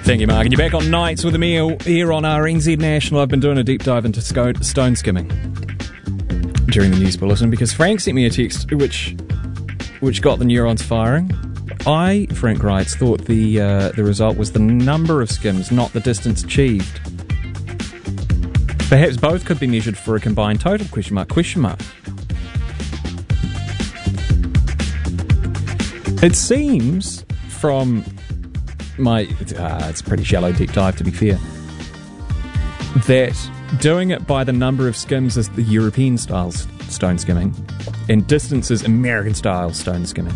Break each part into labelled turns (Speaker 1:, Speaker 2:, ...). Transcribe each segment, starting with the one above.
Speaker 1: Thank you, Mark. And you're back on Nights with Emil here on RNZ National. I've been doing a deep dive into stone skimming during the news bulletin because Frank sent me a text which got the neurons firing. Frank writes, thought the result was the number of skims, not the distance achieved. Perhaps both could be measured for a combined total, question mark. It seems from my... it's a pretty shallow deep dive, to be fair, that doing it by the number of skims is the European-style stone skimming, and distance is American-style stone skimming.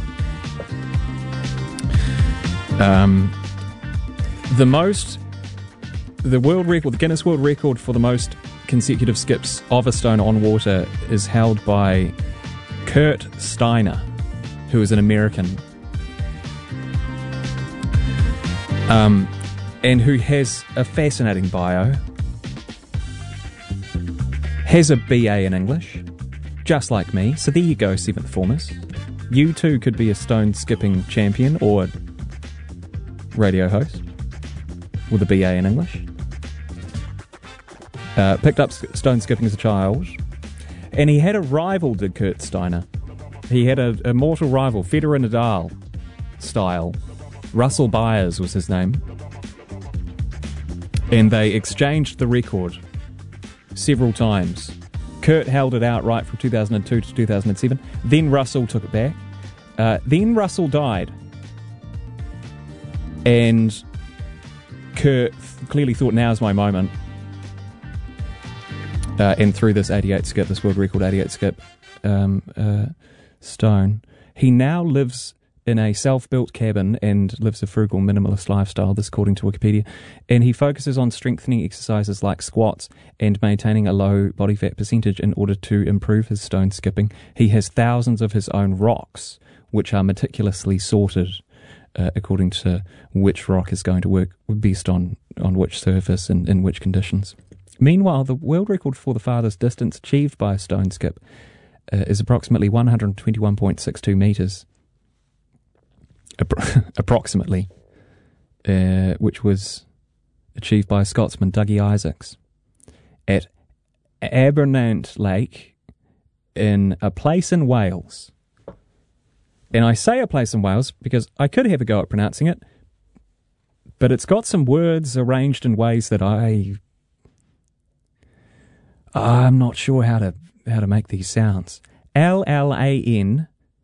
Speaker 1: The Guinness World Record for the most consecutive skips of a stone on water is held by Kurt Steiner, who is an American, and who has a fascinating bio. Has a BA in English, just like me. So there you go, 7th formers. You too could be a stone skipping champion or radio host with a BA in English. Picked up stone skipping as a child, and he had a rival, did Kurt Steiner. He had a mortal rival, Federer Nadal style. Russell Byers was his name. And they exchanged the record several times. Kurt held it out right from 2002 to 2007. Then Russell took it back. Then Russell died. And Kurt clearly thought, now's my moment. And through this 88 skip, this world record 88 skip stone, he now lives in a self-built cabin and lives a frugal, minimalist lifestyle, this according to Wikipedia. And he focuses on strengthening exercises like squats and maintaining a low body fat percentage in order to improve his stone skipping. He has thousands of his own rocks, which are meticulously sorted according to which rock is going to work best on which surface and in which conditions. Meanwhile, the world record for the farthest distance achieved by a stone skip is approximately 121.62 metres. Approximately, which was achieved by a Scotsman, Dougie Isaacs, at Abernant Lake in a place in Wales. And I say a place in Wales because I could have a go at pronouncing it, but it's got some words arranged in ways that I'm not sure how to make these sounds. Llanwrtyd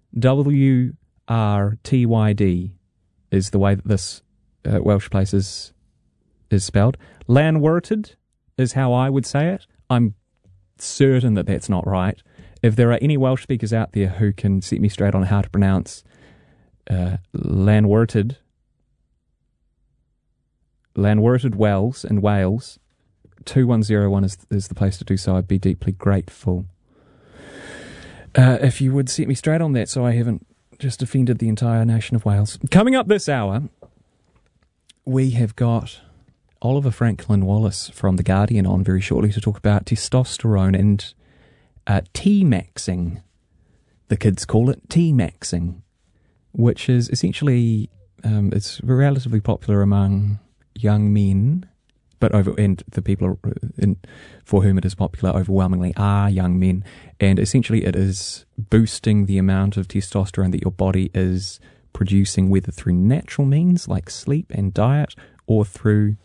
Speaker 1: is the way that this Welsh place is spelled. Llanwrtyd is how I would say it. I'm certain that that's not right. If there are any Welsh speakers out there who can set me straight on how to pronounce Llanwrtyd Wells in Wales, 2101 is the place to do so. I'd be deeply grateful. If you would set me straight on that so I haven't just offended the entire nation of Wales. Coming up this hour, we have got Oliver Franklin-Wallace from The Guardian on very shortly to talk about testosterone and T-maxing. The kids call it T-maxing, which is essentially, it's relatively popular among young men, and the people for whom it is popular overwhelmingly are young men, and essentially it is boosting the amount of testosterone that your body is producing, whether through natural means like sleep and diet, or through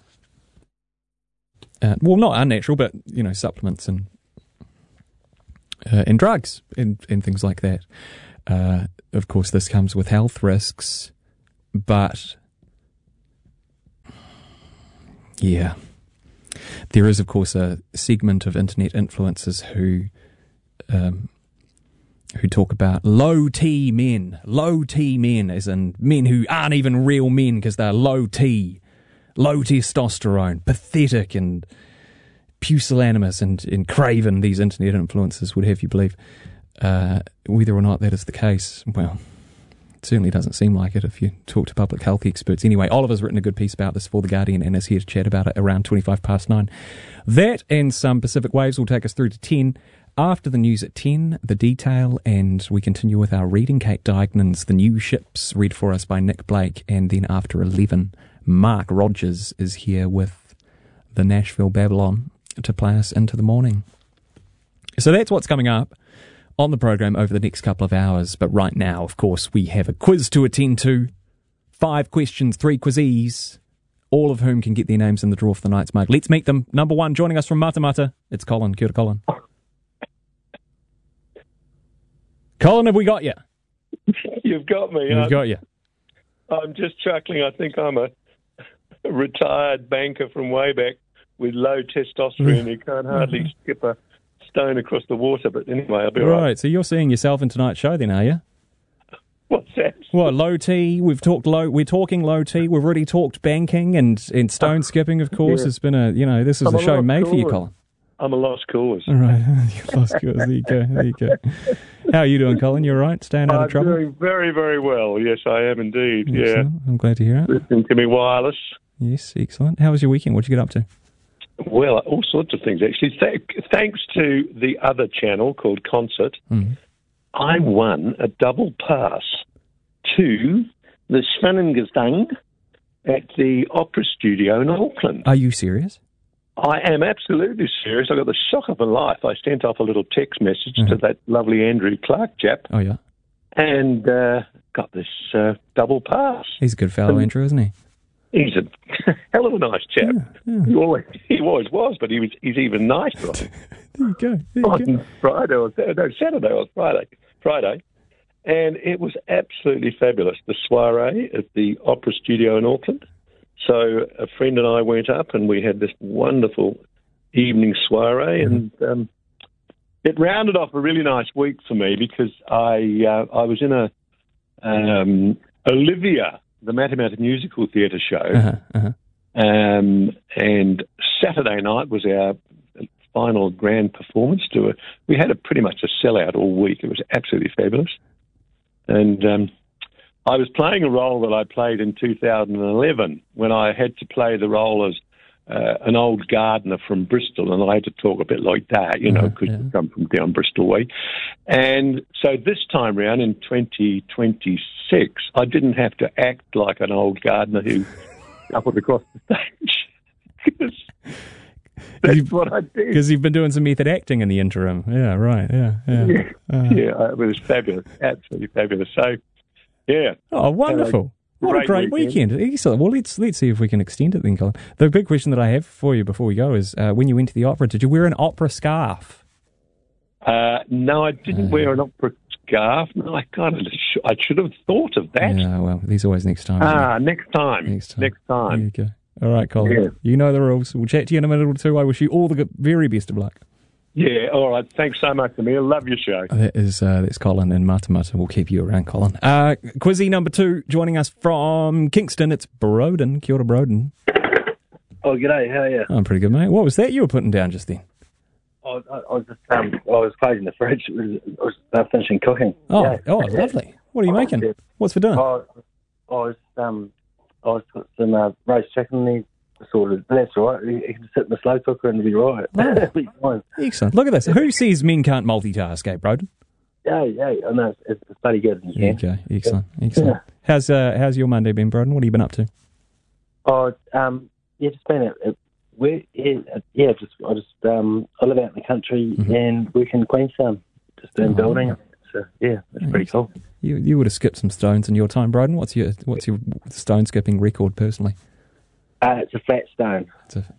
Speaker 1: not unnatural, but supplements and drugs and things like that. Of course, this comes with health risks, but yeah. There is, of course, a segment of internet influencers who talk about low T men, as in men who aren't even real men because they're low testosterone, pathetic and pusillanimous and craven. These internet influencers would have you believe. Whether or not that is the case, well, it certainly doesn't seem like it if you talk to public health experts. Anyway, Oliver's written a good piece about this for The Guardian and is here to chat about it around 9:25. That and some Pacific Waves will take us through to 10. After the news at 10, The Detail, and we continue with our reading. Kate Dignan's The New Ships, read for us by Nick Blake, and then after 11, Mark Rogers is here with the Nashville Babylon to play us into the morning. So that's what's coming up on the program over the next couple of hours. But right now, of course, we have a quiz to attend to. 5 questions, 3 quizzes, all of whom can get their names in the draw for the night's mug. Let's meet them. Number 1, joining us from Matamata, it's Colin. Kia ora, Colin. Colin, have we got you?
Speaker 2: You've got me.
Speaker 1: We've got you.
Speaker 2: I'm just chuckling. I think I'm a retired banker from way back with low testosterone who can't hardly skip a stone across the water. But anyway, I'll be all right.
Speaker 1: Right, so you're seeing yourself in tonight's show then, are you?
Speaker 2: What's that?
Speaker 1: What, low T? We're talking low T. We've already talked banking and stone skipping, of course.
Speaker 2: Yeah.
Speaker 1: It's been this is a show made for you, Colin.
Speaker 2: I'm a lost cause.
Speaker 1: All right, you lost cause. There you go. How are you doing, Colin? You all right? Staying out of trouble?
Speaker 2: I'm doing very, very well. Yes, I am indeed.
Speaker 1: Excellent.
Speaker 2: Yeah.
Speaker 1: I'm glad to hear it.
Speaker 2: Listening to me wireless.
Speaker 1: Yes, excellent. How was your weekend? What did you get up to?
Speaker 2: Well, all sorts of things, actually. Thanks to the other channel called Concert, I won a double pass to the Svanengesang at the Opera Studio in Auckland.
Speaker 1: Are you serious?
Speaker 2: I am absolutely serious. I got the shock of my life. I sent off a little text message to that lovely Andrew Clark chap.
Speaker 1: Oh, yeah.
Speaker 2: And got this double pass.
Speaker 1: He's a good fellow, Andrew, isn't he?
Speaker 2: He's a hell of a nice chap.
Speaker 1: Yeah.
Speaker 2: He always was, but he's even nicer.
Speaker 1: There you go.
Speaker 2: On Friday or Saturday or Friday. And it was absolutely fabulous, the soiree at the Opera Studio in Auckland. So a friend and I went up and we had this wonderful evening soiree, and it rounded off a really nice week for me because I was in a Olivia, the Matamata Musical Theatre show, and Saturday night was our final grand performance. We had pretty much a sellout all week. It was absolutely fabulous. And I was playing a role that I played in 2011 when I had to play the role as an old gardener from Bristol, and I had to talk a bit like that, because you come from down Bristol way. And so this time round in 2026, I didn't have to act like an old gardener who shuffled across the stage. That's what I did.
Speaker 1: Because you've been doing some method acting in the interim. Yeah, right. Yeah.
Speaker 2: It was fabulous. Absolutely fabulous. So, yeah.
Speaker 1: Oh, wonderful. What a great weekend. Excellent. Well, let's see if we can extend it then, Colin. The big question that I have for you before we go is, when you went to the opera, did you wear an opera scarf?
Speaker 2: No, I didn't wear an opera scarf. No, I should have thought of that.
Speaker 1: Yeah, well, there's always next time.
Speaker 2: Next time.
Speaker 1: There you go. All right, Colin. Yeah. You know the rules. We'll chat to you in a minute or two. I wish you all the very best of luck.
Speaker 2: Yeah, all right. Thanks so much, Emil. Love your show.
Speaker 1: That's Colin in Matamata. We'll keep you around, Colin. Quizzy number 2, joining us from Kingston. It's Broden. Kia ora, Broden.
Speaker 3: Oh, g'day. How are you?
Speaker 1: I'm pretty good, mate. What was that you were putting down just then?
Speaker 3: I was just I was closing the fridge. I was finishing cooking.
Speaker 1: Oh, lovely. What are you making?
Speaker 3: Yeah.
Speaker 1: What's for dinner?
Speaker 3: I was put some roast chicken in there, sort of. That's all right. You can sit in the slow cooker and it'll be right.
Speaker 1: Oh. Excellent. Look at this. Who says men can't multitask, Broden?
Speaker 3: Yeah, I know. It's bloody good.
Speaker 1: Okay, excellent. Yeah. How's your Monday been, Broden? What have you been up to?
Speaker 3: Just been I live out in the country and work in Queenstown, just doing building. So it's pretty cool.
Speaker 1: You would have skipped some stones in your time, Broden. What's your stone skipping record personally?
Speaker 3: It's a flat stone. It's a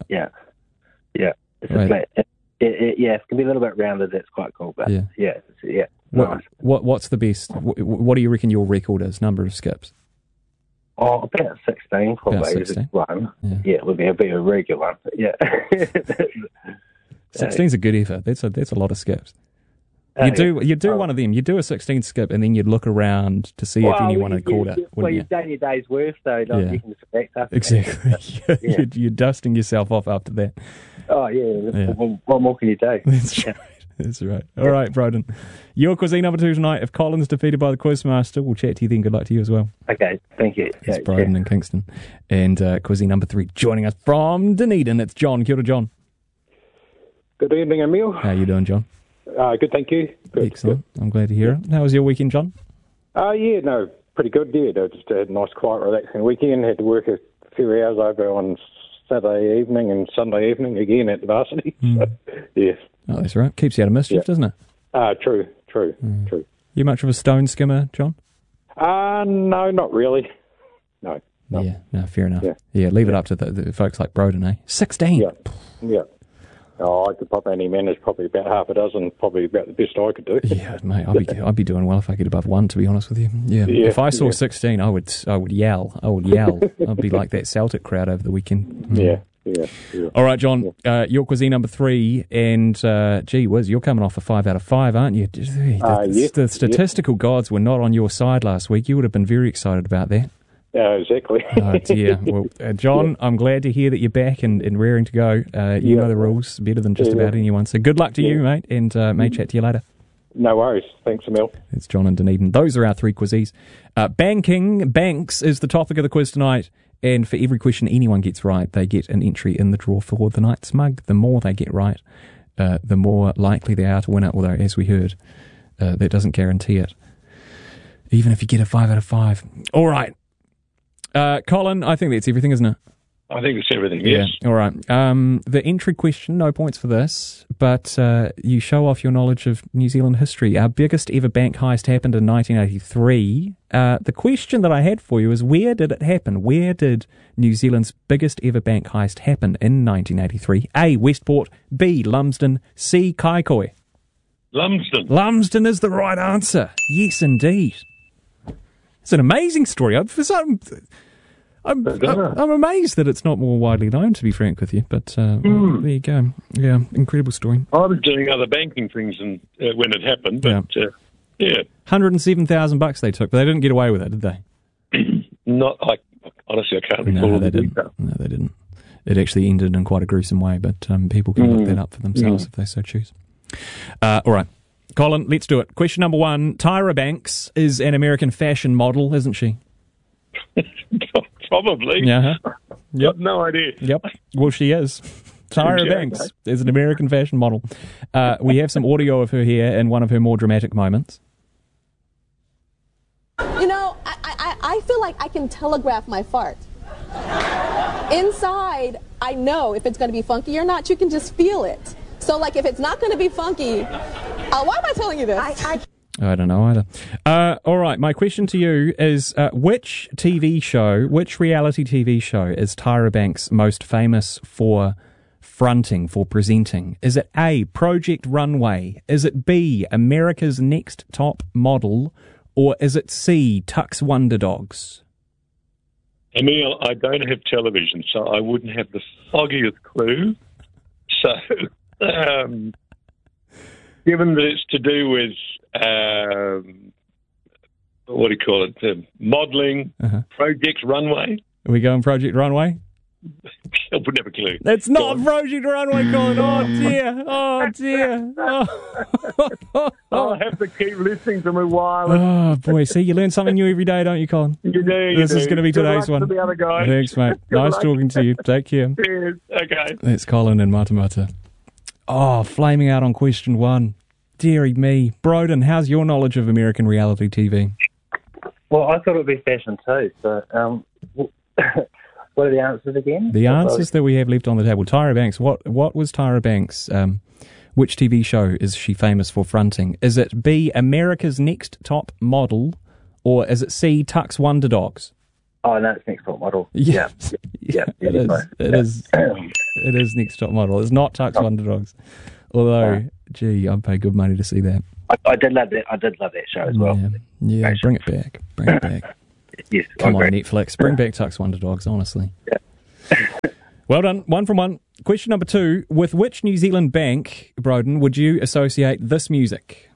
Speaker 3: flat. It can be a little bit rounded. That's quite cool, but nice.
Speaker 1: What's the best? What do you reckon your record is? Number of skips?
Speaker 3: Oh, about 16 probably.
Speaker 1: About 16?
Speaker 3: One. Yeah, it would be a regular one. But yeah.
Speaker 1: 16's a good effort. That's a lot of skips. You do one of them. You do a 16 skip, and then you'd look around to see if anyone had caught it.
Speaker 3: You've done your day's work, though. You can just back up.
Speaker 1: Exactly. You're dusting yourself off after that.
Speaker 3: Oh, yeah. What more can you do?
Speaker 1: That's right. All right, Broden. Your cuisine number 2 tonight. If Colin's defeated by the Quizmaster, we'll chat to you then. Good luck to you as well.
Speaker 3: Okay, thank you.
Speaker 1: It's Broden in Kingston. And cuisine number 3, joining us from Dunedin, it's John. Kia ora, John.
Speaker 4: Good evening, Emil.
Speaker 1: How you doing, John?
Speaker 4: Good, thank you. Good,
Speaker 1: excellent. Good. I'm glad to hear it. How was your weekend, John?
Speaker 4: Pretty good. Yeah, just had a nice, quiet, relaxing weekend. Had to work a few hours over on Saturday evening and Sunday evening again at the varsity. So, yeah.
Speaker 1: Oh, that's right. Keeps you out of mischief, doesn't it?
Speaker 4: True.
Speaker 1: You much of a stone skimmer, John?
Speaker 4: No, not really. No.
Speaker 1: Yeah, no, fair enough. Yeah, leave it up to the folks like Broden, eh? 16.
Speaker 4: Yeah. Oh, I could probably only manage probably about half a dozen, probably about the best I could do.
Speaker 1: Yeah, mate, I'd be doing well if I get above 1, to be honest with you. Yeah. If I saw 16, I would yell. I'd be like that Celtic crowd over the weekend.
Speaker 4: Yeah.
Speaker 1: All right, John, your cuisine number 3, and gee whiz, you're coming off a 5 out of 5, aren't you? The statistical gods were not on your side last week. You would have been very excited about that.
Speaker 4: Exactly.
Speaker 1: Oh, dear. Well, John, I'm glad to hear that you're back and raring to go. You know the rules better than just about anyone. So good luck to you, mate, and may chat to you later.
Speaker 4: No worries. Thanks, Emil.
Speaker 1: It's John and Dunedin. Those are our 3 quizzes. Banks is the topic of the quiz tonight. And for every question anyone gets right, they get an entry in the draw for the night's mug. The more they get right, the more likely they are to win it. Although, as we heard, that doesn't guarantee it. Even if you get a 5 out of 5. All right. Colin, I think that's everything, isn't it?
Speaker 2: I think it's everything, yes.
Speaker 1: Yeah. All right. The entry question, no points for this, but you show off your knowledge of New Zealand history. Our biggest ever bank heist happened in 1983. The question that I had for you is, where did it happen? Where did New Zealand's biggest ever bank heist happen in 1983? A, Westport, B, Lumsden, C, Kaikooi.
Speaker 2: Lumsden.
Speaker 1: Lumsden is the right answer. Yes, indeed. It's an amazing story. I'm amazed that it's not more widely known, to be frank with you. But there you go. Yeah, incredible story.
Speaker 2: I was doing other banking things when it happened, but
Speaker 1: $107,000 they took, but they didn't get away with it, did they?
Speaker 2: Honestly, I can't recall.
Speaker 1: No, they didn't. No, they didn't. It actually ended in quite a gruesome way, but people can look that up for themselves if they so choose. All right. Colin, let's do it. Question number 1. Tyra Banks is an American fashion model, isn't she?
Speaker 2: Probably.
Speaker 1: Yep.
Speaker 2: No idea.
Speaker 1: Yep. Well, she is. Tyra Banks is an American fashion model. We have some audio of her here in one of her more dramatic moments.
Speaker 5: You know, I feel like I can telegraph my fart. Inside, I know if it's going to be funky or not. You can just feel it. So, like, if it's not going to be funky, why am I telling you this?
Speaker 1: I don't know either. All right, my question to you is, which reality TV show is Tyra Banks most famous for fronting, for presenting? Is it A, Project Runway? Is it B, America's Next Top Model? Or is it C, Tuck's Wonder Dogs?
Speaker 2: Emil, I don't have television, so I wouldn't have the foggiest clue. So, given that it's to do with modelling, Project Runway.
Speaker 1: Are we going Project Runway?
Speaker 2: I wouldn't have a clue.
Speaker 1: It's not Project Runway, Colin. Oh, dear. Oh, dear. Oh.
Speaker 2: I'll have to keep listening to my wireless.
Speaker 1: Oh, boy. See, you learn something new every day, don't you, Colin?
Speaker 2: You do.
Speaker 1: This is going to be today's one.
Speaker 2: To the other guy.
Speaker 1: Thanks, mate. Nice talking to you. Take care.
Speaker 2: Cheers. Okay.
Speaker 1: That's Colin in Matamata. Oh, flaming out on question 1. Deary me. Broden, how's your knowledge of American reality TV?
Speaker 3: Well, I thought it would be fashion too. So, what are the answers again?
Speaker 1: The answers that we have left on the table. Tyra Banks. What was Tyra Banks? Which TV show is she famous for fronting? Is it B, America's Next Top Model, or is it C, Tuck's Wonder Dogs?
Speaker 3: Oh, no, it's Next Top Model.
Speaker 1: Yeah. It is.
Speaker 3: Right.
Speaker 1: It is Next Top Model. It's not Tuck's Wonder Dogs. Although, gee, I'd pay good money to see that.
Speaker 3: I did love that. I did love that show as well.
Speaker 1: Yeah. Bring it back.
Speaker 3: Yes.
Speaker 1: Come on, Netflix. Bring back Tuck's Wonder Dogs, honestly.
Speaker 3: Yeah.
Speaker 1: Well done. 1 from 1. Question number 2. With which New Zealand bank, Broden, would you associate this music?